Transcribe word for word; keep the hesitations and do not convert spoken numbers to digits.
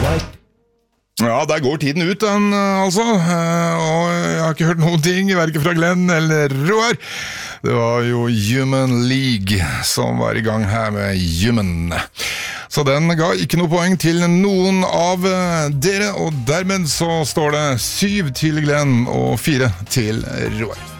Ja, der går tiden ut den, altså, og jeg har ikke hørt noen ting, hverken fra Glenn eller Roar. Det var jo Human League som var i gang her med Human. Så den ga ikke noe poeng til noen av dere, og dermed så står det syv til Glenn og fire til Roar.